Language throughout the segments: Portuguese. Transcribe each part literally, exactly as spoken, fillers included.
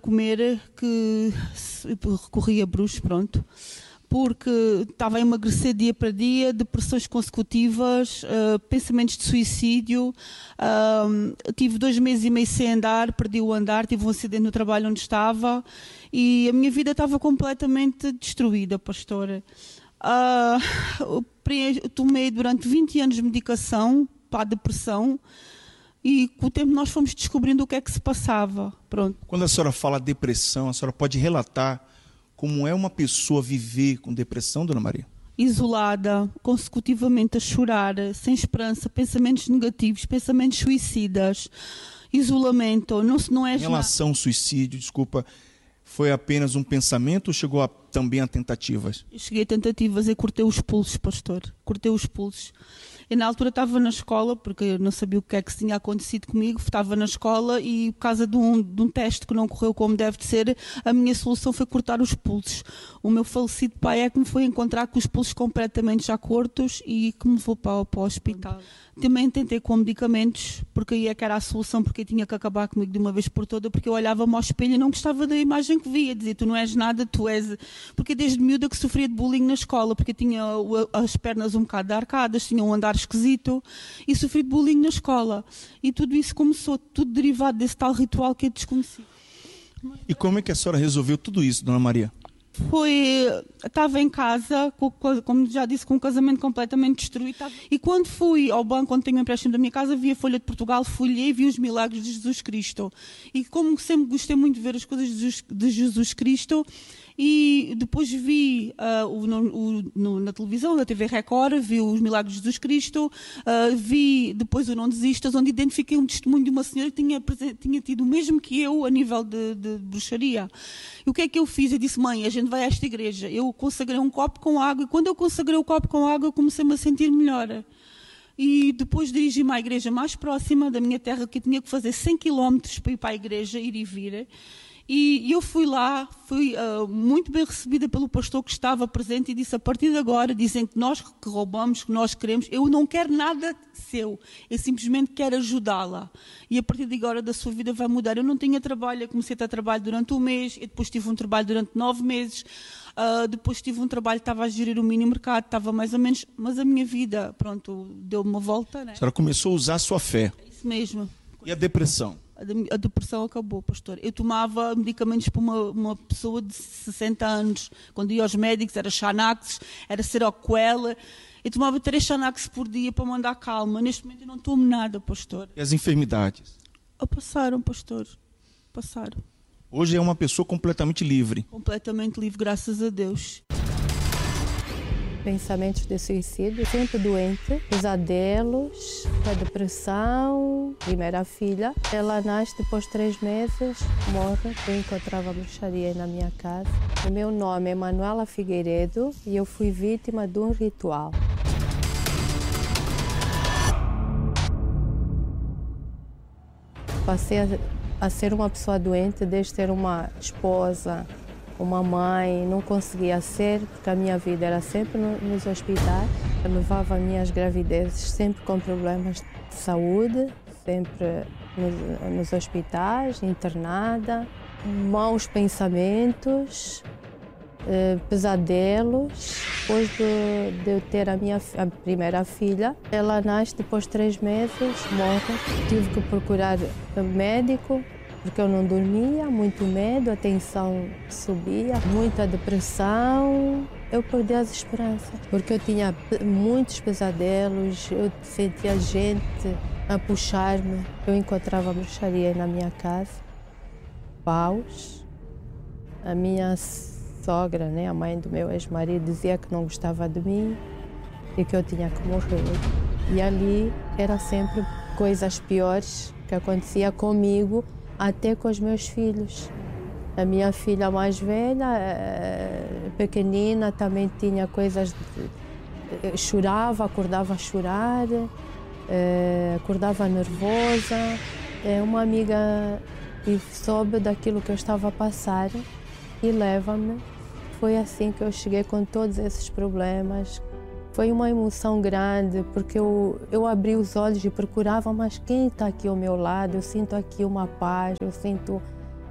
Comer que recorri a bruxos, pronto, porque estava a emagrecer dia para dia, depressões consecutivas, uh, pensamentos de suicídio, uh, tive dois meses e meio sem andar, perdi o andar, tive um acidente no trabalho onde estava e a minha vida estava completamente destruída, pastora. Uh, tomei durante vinte anos de medicação para a depressão e com o tempo nós fomos descobrindo o que é que se passava. Pronto. Quando a senhora fala depressão, a senhora pode relatar como é uma pessoa viver com depressão, dona Maria? Isolada, consecutivamente a chorar, sem esperança, pensamentos negativos, pensamentos suicidas, isolamento. Não, não é em relação ao suicídio, desculpa, foi apenas um pensamento ou chegou a, também a tentativas? Eu cheguei a tentativas e cortei os pulsos, pastor. Cortei os pulsos. Eu, na altura, estava na escola, porque eu não sabia o que é que tinha acontecido comigo. Estava na escola e, por causa de um, de um teste que não correu como deve de ser, a minha solução foi cortar os pulsos. O meu falecido pai é que me foi encontrar com os pulsos completamente já cortos e que me levou para, para o hospital. Também tentei com medicamentos, porque aí é que era a solução, porque eu tinha que acabar comigo de uma vez por toda, porque eu olhava-me ao espelho e não gostava da imagem que via. Dizia, tu não és nada, tu és... Porque desde miúda que sofria de bullying na escola, porque eu tinha as pernas um bocado arcadas, tinha um andar esquisito e sofri de bullying na escola. E tudo isso começou, tudo derivado desse tal ritual que eu desconheci. E como é que a senhora resolveu tudo isso, dona Maria? Foi, estava em casa, como já disse, com um casamento completamente destruído. E quando fui ao banco onde tenho um empréstimo da minha casa, vi a Folha de Portugal, folhei e vi os milagres de Jesus Cristo. E como sempre gostei muito de ver as coisas de Jesus, de Jesus Cristo, e depois vi uh, o, o, no, na televisão, na T V Record, vi os milagres de Jesus Cristo, uh, vi depois o Não Desistas, onde identifiquei um testemunho de uma senhora que tinha, tinha tido o mesmo que eu a nível de, de bruxaria. E o que é que eu fiz? Eu disse, mãe, a gente vai a esta igreja. Eu consagrei um copo com água e quando eu consagrei o copo com água, comecei-me a sentir melhor. E depois dirigi-me à igreja mais próxima da minha terra, que eu tinha que fazer cem quilómetros para ir para a igreja, ir e vir. E eu fui lá, fui uh, muito bem recebida pelo pastor que estava presente e disse, a partir de agora, dizem que nós que roubamos, que nós queremos, eu não quero nada seu, eu simplesmente quero ajudá-la. E a partir de agora da sua vida vai mudar. Eu não tinha trabalho, eu comecei a ter trabalho durante um mês, e depois tive um trabalho durante nove meses, uh, depois tive um trabalho, estava a gerir o mini mercado, estava mais ou menos, mas a minha vida, pronto, deu uma volta. Né? A senhora começou a usar a sua fé. É isso mesmo. E a depressão? A depressão acabou, pastor. Eu tomava medicamentos para uma, uma pessoa de sessenta anos. Quando ia aos médicos, era Xanax, era Seroquel. Eu tomava três Xanax por dia para mandar calma. Neste momento eu não tomo nada, pastor. E as enfermidades? Ah, passaram, pastor. Passaram. Hoje é uma pessoa completamente livre? Completamente livre, graças a Deus. Pensamentos de suicídio, sempre doente, pesadelos, a depressão. Primeira filha, ela nasce depois de três meses, morre. Eu encontrava bruxaria na minha casa. O meu nome é Manuela Figueiredo e eu fui vítima de um ritual. Passei a, a ser uma pessoa doente desde ter uma esposa, uma mãe, não conseguia ser, porque a minha vida era sempre no, nos hospitais. Eu levava minhas gravidezes sempre com problemas de saúde, sempre nos, nos hospitais, internada. Maus pensamentos, eh, pesadelos. Depois de, de eu ter a minha a primeira filha, ela nasce depois de três meses, morre. Tive que procurar médico, porque eu não dormia, muito medo, a tensão subia, muita depressão. Eu perdi as esperanças, porque eu tinha muitos pesadelos, eu sentia gente a puxar-me. Eu encontrava bruxaria na minha casa, paus. A minha sogra, né, a mãe do meu ex-marido, dizia que não gostava de mim e que eu tinha que morrer. E ali era sempre coisas piores que acontecia comigo, até com os meus filhos. A minha filha mais velha, pequenina, também tinha coisas... De, chorava, acordava a chorar, acordava nervosa. Uma amiga soube daquilo que eu estava a passar e leva-me. Foi assim que eu cheguei com todos esses problemas. Foi uma emoção grande, porque eu, eu abri os olhos e procurava, mas quem está aqui ao meu lado? Eu sinto aqui uma paz, eu sinto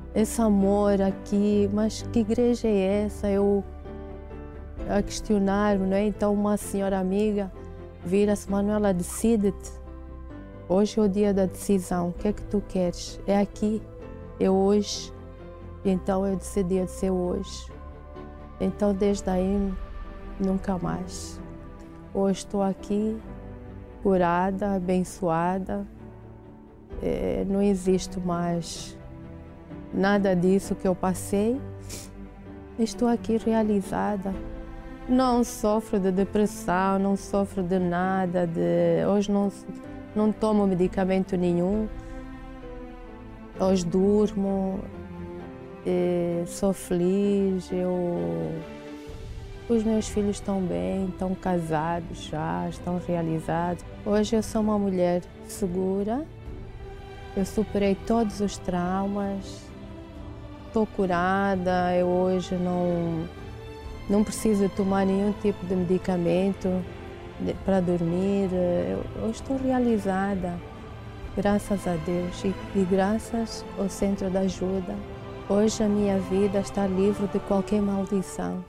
esse amor aqui, mas que igreja é essa? Eu a questionar-me, não é? Então uma senhora amiga vira-se: Manuela, decide-te. Hoje é o dia da decisão. O que é que tu queres? É aqui, é hoje. Então eu decidi de ser hoje. Então desde aí nunca mais. Hoje estou aqui curada, abençoada. É, não existe mais nada disso que eu passei. Estou aqui realizada. Não sofro de depressão, não sofro de nada. De... Hoje não, não tomo medicamento nenhum. Hoje durmo, e sou feliz. Eu... Os meus filhos estão bem, estão casados já, estão realizados. Hoje eu sou uma mulher segura. Eu superei todos os traumas. Estou curada. Eu hoje não... Não preciso tomar nenhum tipo de medicamento para dormir. Eu, eu estou realizada, graças a Deus e, e graças ao Centro de Ajuda. Hoje a minha vida está livre de qualquer maldição.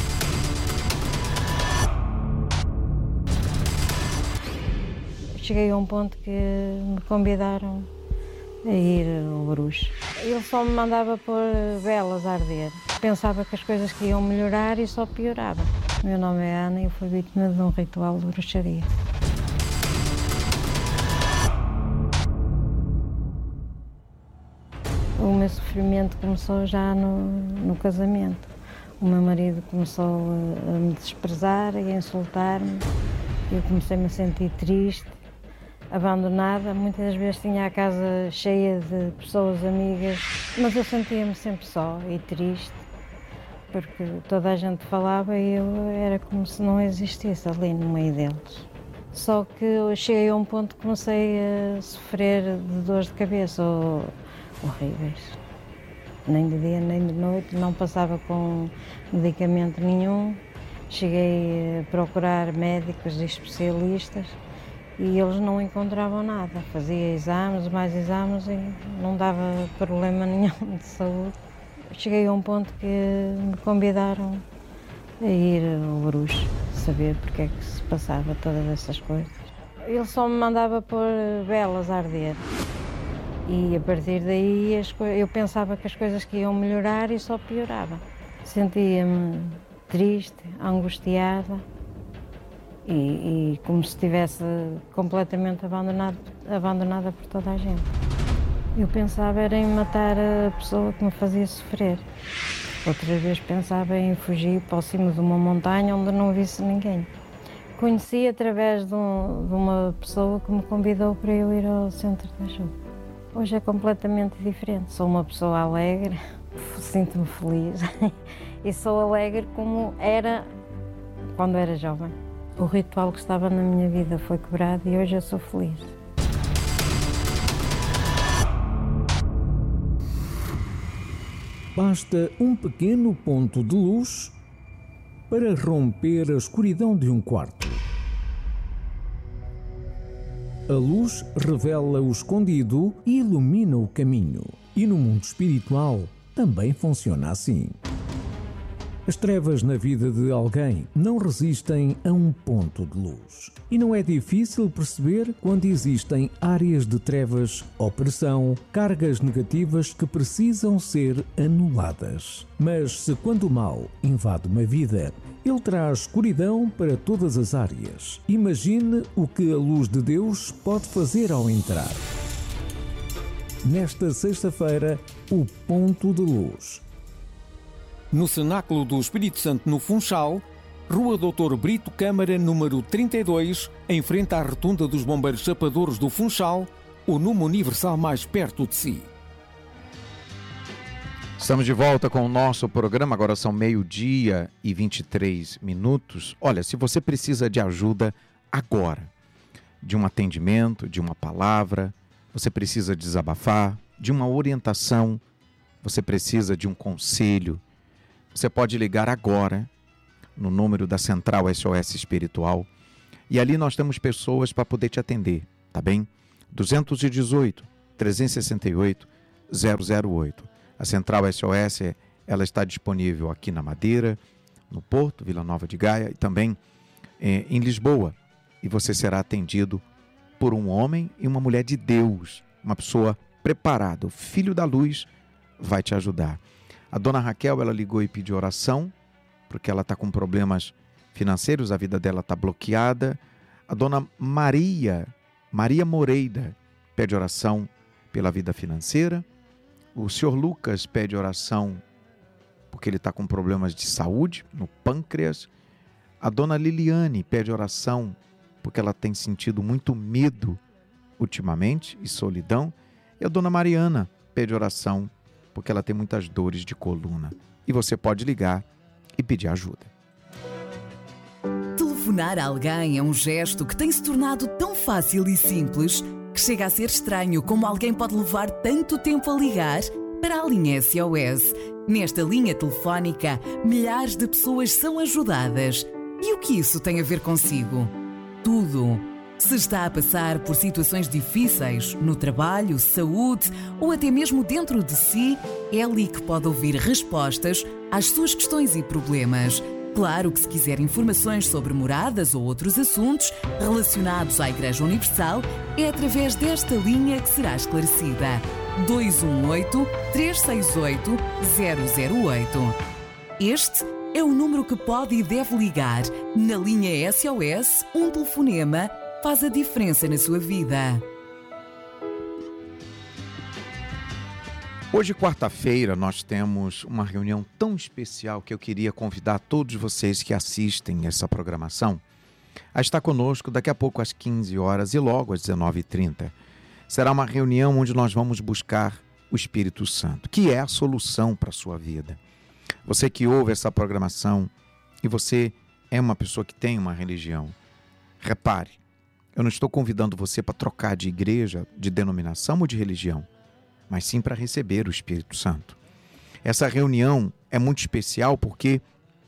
Cheguei a um ponto que me convidaram a ir ao bruxo. Ele só me mandava pôr velas a arder. Pensava que as coisas que iam melhorar e só piorava. O meu nome é Ana e eu fui vítima de um ritual de bruxaria. O meu sofrimento começou já no, no casamento. O meu marido começou a, a me desprezar e a insultar-me. Eu comecei-me a sentir triste, abandonada. Muitas das vezes tinha a casa cheia de pessoas amigas, mas eu sentia-me sempre só e triste, porque toda a gente falava e eu era como se não existisse ali no meio deles. Só que eu cheguei a um ponto que comecei a sofrer de dores de cabeça horríveis. Nem de dia nem de noite, não passava com medicamento nenhum. Cheguei a procurar médicos e especialistas e eles não encontravam nada. Fazia exames, mais exames e não dava problema nenhum de saúde. Cheguei a um ponto que me convidaram a ir ao bruxo, saber porque é que se passava todas essas coisas. Ele só me mandava pôr velas a arder. E a partir daí as co... eu pensava que as coisas que iam melhorar e só piorava. Sentia-me triste, angustiada e, e como se estivesse completamente abandonado, abandonada por toda a gente. Eu pensava era em matar a pessoa que me fazia sofrer. Outras vezes pensava em fugir para cima de uma montanha onde não visse ninguém. Conheci através de, um, de uma pessoa que me convidou para eu ir ao Centro de Ajuda. Hoje é completamente diferente. Sou uma pessoa alegre, sinto-me feliz e sou alegre como era quando era jovem. O ritual que estava na minha vida foi quebrado e hoje eu sou feliz. Basta um pequeno ponto de luz para romper a escuridão de um quarto. A luz revela o escondido e ilumina o caminho. E no mundo espiritual também funciona assim. As trevas na vida de alguém não resistem a um ponto de luz. E não é difícil perceber quando existem áreas de trevas, opressão, cargas negativas que precisam ser anuladas. Mas se quando o mal invade uma vida, ele traz escuridão para todas as áreas. Imagine o que a luz de Deus pode fazer ao entrar. Nesta sexta-feira, o ponto de luz. No Cenáculo do Espírito Santo, no Funchal, Rua doutor Brito Câmara, número trinta e dois, em frente à Rotunda dos Bombeiros Chapadores do Funchal, o número universal mais perto de si. Estamos de volta com o nosso programa, agora são meio-dia e vinte e três minutos. Olha, se você precisa de ajuda agora, de um atendimento, de uma palavra, você precisa desabafar, de uma orientação, você precisa de um conselho, você pode ligar agora no número da Central S O S Espiritual e ali nós temos pessoas para poder te atender, tá bem? dois um oito, três seis oito, zero zero oito. A Central S O S, ela está disponível aqui na Madeira, no Porto, Vila Nova de Gaia e também eh, em Lisboa. E você será atendido por um homem e uma mulher de Deus, uma pessoa preparada. O Filho da Luz vai te ajudar. A dona Raquel, ela ligou e pediu oração, porque ela está com problemas financeiros, a vida dela está bloqueada. A dona Maria, Maria Moreira, pede oração pela vida financeira. O senhor Lucas pede oração porque ele está com problemas de saúde no pâncreas. A dona Liliane pede oração porque ela tem sentido muito medo ultimamente e solidão. E a dona Mariana pede oração porque ela tem muitas dores de coluna. E você pode ligar e pedir ajuda. Telefonar a alguém é um gesto que tem se tornado tão fácil e simples que chega a ser estranho como alguém pode levar tanto tempo a ligar para a linha S O S. Nesta linha telefónica, milhares de pessoas são ajudadas. E o que isso tem a ver consigo? Tudo. Se está a passar por situações difíceis, no trabalho, saúde ou até mesmo dentro de si, é ali que pode ouvir respostas às suas questões e problemas. Claro que se quiser informações sobre moradas ou outros assuntos relacionados à Igreja Universal, é através desta linha que será esclarecida. dois um oito, três seis oito, zero zero oito. Este é o número que pode e deve ligar. Na linha S O S, um telefonema faz a diferença na sua vida. Hoje, quarta-feira, nós temos uma reunião tão especial que eu queria convidar todos vocês que assistem essa programação a estar conosco daqui a pouco às quinze horas e logo às dezenove e trinta. Será uma reunião onde nós vamos buscar o Espírito Santo, que é a solução para a sua vida. Você que ouve essa programação e você é uma pessoa que tem uma religião, repare, eu não estou convidando você para trocar de igreja, de denominação ou de religião, mas sim para receber o Espírito Santo. Essa reunião é muito especial porque,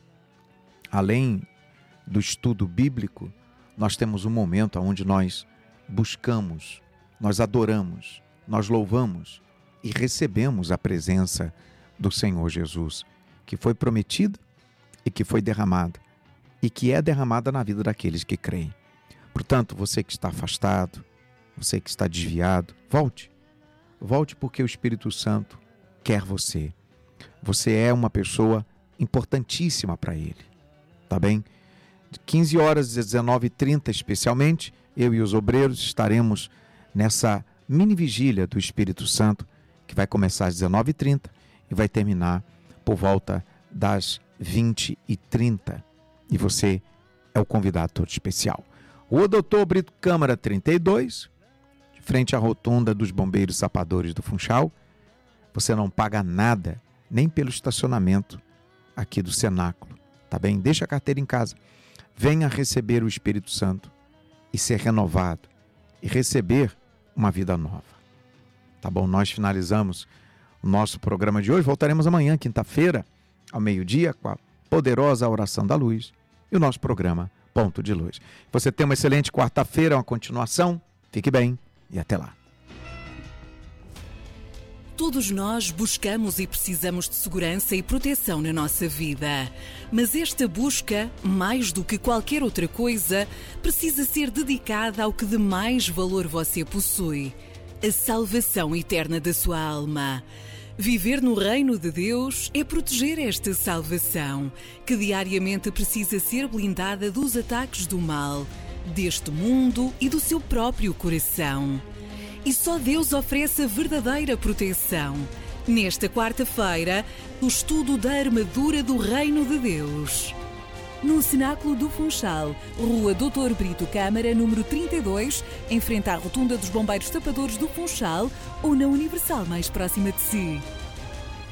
além do estudo bíblico, nós temos um momento onde nós buscamos, nós adoramos, nós louvamos e recebemos a presença do Senhor Jesus, que foi prometida e que foi derramada, e que é derramada na vida daqueles que creem. Portanto, você que está afastado, você que está desviado, volte. Volte porque o Espírito Santo quer você. Você é uma pessoa importantíssima para Ele. Tá bem? De quinze horas às dezenove e trinta, especialmente, eu e os obreiros estaremos nessa mini vigília do Espírito Santo, que vai começar às dezenove e trinta e vai terminar por volta das vinte e trinta. E você é o convidado todo especial. Rua Doutor Brito Câmara trinta e dois, de frente à rotunda dos Bombeiros Sapadores do Funchal. Você não paga nada, nem pelo estacionamento aqui do cenáculo, tá bem? Deixa a carteira em casa. Venha receber o Espírito Santo e ser renovado e receber uma vida nova. Tá bom? Nós finalizamos o nosso programa de hoje. Voltaremos amanhã, quinta-feira, ao meio-dia, com a poderosa oração da luz e o nosso programa Ponto de Luz. Você tem uma excelente quarta-feira, uma continuação. Fique bem e até lá. Todos nós buscamos e precisamos de segurança e proteção na nossa vida. Mas esta busca, mais do que qualquer outra coisa, precisa ser dedicada ao que de mais valor você possui: a salvação eterna da sua alma. Viver no reino de Deus é proteger esta salvação, que diariamente precisa ser blindada dos ataques do mal, deste mundo e do seu próprio coração. E só Deus oferece a verdadeira proteção. Nesta quarta-feira, o estudo da armadura do Reino de Deus. No Cenáculo do Funchal, Rua Doutor Brito Câmara, número trinta e dois, em frente à rotunda dos Bombeiros Sapadores do Funchal, ou na Universal mais próxima de si.